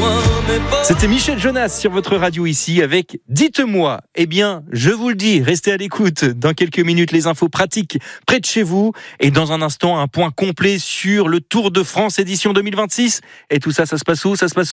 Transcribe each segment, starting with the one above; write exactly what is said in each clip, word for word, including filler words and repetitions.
C'était Michel Jonas sur votre radio ici avec Dites-moi. Eh bien, je vous le dis, restez à l'écoute. Dans quelques minutes, les infos pratiques près de chez vous. Et dans un instant, un point complet sur le Tour de France édition deux mille vingt-six. Et tout ça, ça se passe où ? Ça se passe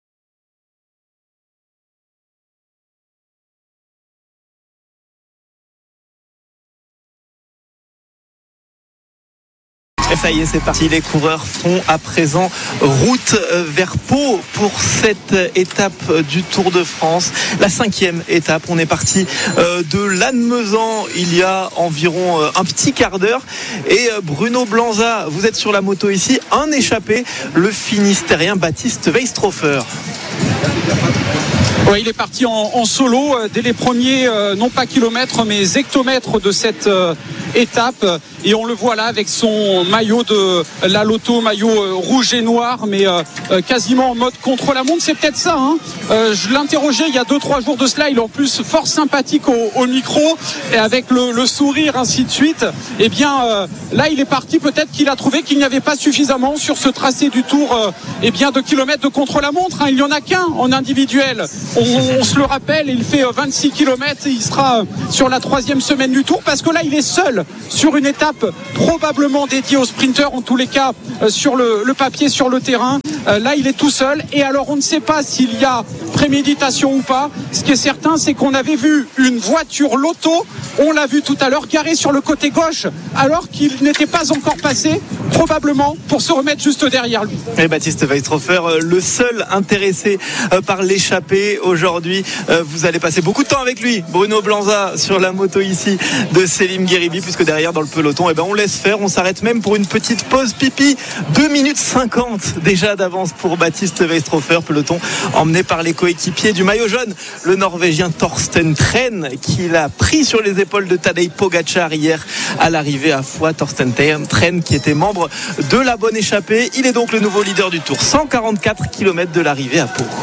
Et ça y est, c'est parti. Les coureurs font à présent route vers Pau pour cette étape du Tour de France. La cinquième étape. On est parti de Lannemezan il y a environ un petit quart d'heure. Et Bruno Blanza, vous êtes sur la moto ici. Un échappé, le Finistérien Baptiste Weistrofer. Ouais, il est parti en, en solo euh, dès les premiers, euh, non pas kilomètres, mais hectomètres de cette euh, étape. Et on le voit là avec son maillot de la Lotto, maillot euh, rouge et noir, mais euh, euh, quasiment en mode contre-la-montre. C'est peut-être ça. Hein. Euh, je l'interrogeais il y a deux trois jours de cela. Il est en plus fort sympathique au, au micro et avec le, le sourire, ainsi de suite. Et bien euh, là, il est parti. Peut-être qu'il a trouvé qu'il n'y avait pas suffisamment sur ce tracé du Tour euh, et bien de kilomètres de contre-la-montre. Hein. Il n'y en a qu'un en individuel. On, on se le rappelle, il fait vingt-six kilomètres et il sera sur la troisième semaine du Tour parce que là, il est seul sur une étape probablement dédiée aux sprinteurs, en tous les cas sur le, le papier, sur le terrain. Là, il est tout seul et alors on ne sait pas s'il y a préméditation ou pas. Ce qui est certain, c'est qu'on avait vu une voiture Lotto, on l'a vu tout à l'heure, garée sur le côté gauche alors qu'il n'était pas encore passé, probablement pour se remettre juste derrière lui. Et Baptiste Weistrofer, le seul intéressé par l'échappée aujourd'hui. Vous allez passer beaucoup de temps avec lui, Bruno Blanza, sur la moto ici de Selim Gueribi, puisque derrière dans le peloton, eh ben, on laisse faire, on s'arrête même pour une petite pause pipi. deux minutes cinquante déjà d'avance pour Baptiste Weistrofer, peloton emmené par les coéquipiers du maillot jaune, le Norvégien Thorsten Tren, qui l'a pris sur les épaules de Tadej Pogacar hier à l'arrivée à Foix. Thorsten Tren qui était membre de la bonne échappée, il est donc le nouveau leader du Tour, cent quarante-quatre kilomètres de l'arrivée à Pau.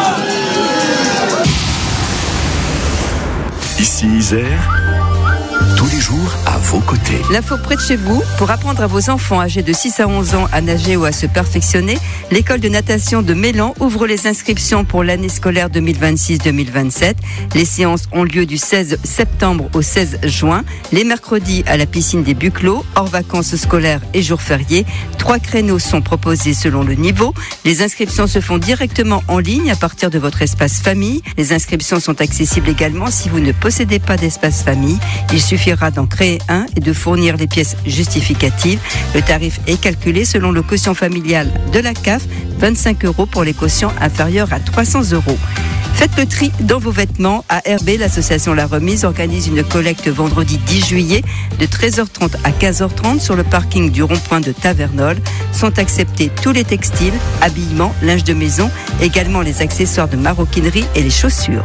Ici Isère, tous les jours à vos côtés. L'info près de chez vous, pour apprendre à vos enfants âgés de six à onze ans à nager ou à se perfectionner, l'école de natation de Mélan ouvre les inscriptions pour l'année scolaire deux mille vingt-six deux mille vingt-sept. Les séances ont lieu du seize septembre au seize juin, les mercredis à la piscine des Buclos, hors vacances scolaires et jours fériés. Trois créneaux sont proposés selon le niveau. Les inscriptions se font directement en ligne à partir de votre espace famille. Les inscriptions sont accessibles également si vous ne possédez pas d'espace famille. Il suffira d'en créer un et de fournir les pièces justificatives. Le tarif est calculé selon le quotient familial de la C A F, vingt-cinq euros pour les quotients inférieurs à trois cents euros. Faites le tri dans vos vêtements. À R B, l'association La Remise organise une collecte vendredi dix juillet de treize heures trente à quinze heures trente sur le parking du rond-point de Tavernol. Sont acceptés tous les textiles, habillements, linge de maison, également les accessoires de maroquinerie et les chaussures.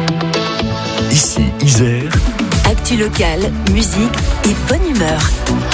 Ici Isère. Actu locale, musique et bonne humeur.